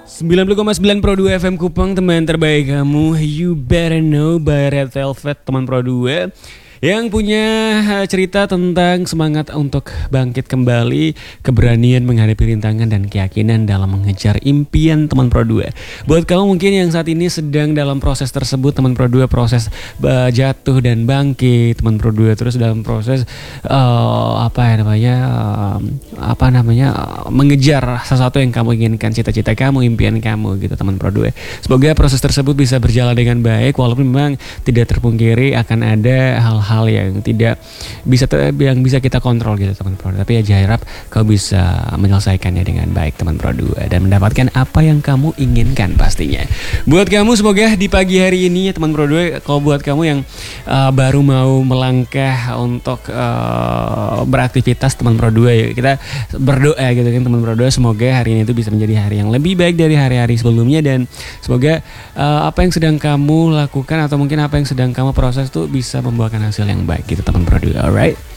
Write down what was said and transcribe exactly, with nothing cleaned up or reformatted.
sembilan puluh koma sembilan Pro dua F M Kupang, teman terbaik kamu. You better know by Red Velvet, teman Pro dua yang punya cerita tentang semangat untuk bangkit kembali, keberanian menghadapi rintangan dan keyakinan dalam mengejar impian, teman Pro dua. Buat kamu mungkin yang saat ini sedang dalam proses tersebut, teman Pro dua, proses uh, jatuh dan bangkit, teman Pro dua, terus dalam proses uh, apa ya namanya uh, apa namanya uh, mengejar sesuatu yang kamu inginkan, cita-cita kamu, impian kamu gitu, teman Pro dua. Semoga proses tersebut bisa berjalan dengan baik, walaupun memang tidak terpungkiri akan ada hal-hal hal yang tidak bisa ter- yang bisa kita kontrol gitu, teman Pro dua. Tapi ya harap kau bisa menyelesaikannya dengan baik, teman Pro dua, dan mendapatkan apa yang kamu inginkan pastinya. Buat kamu semoga di pagi hari ini ya, teman Pro dua, kalau buat kamu yang uh, baru mau melangkah untuk uh, beraktivitas, teman Pro dua, ya kita berdoa gitu kan, teman Pro dua, semoga hari ini itu bisa menjadi hari yang lebih baik dari hari-hari sebelumnya, dan semoga uh, apa yang sedang kamu lakukan atau mungkin apa yang sedang kamu proses tuh bisa membuahkan hasil yang baik gitu, teman Pro dua. Alright.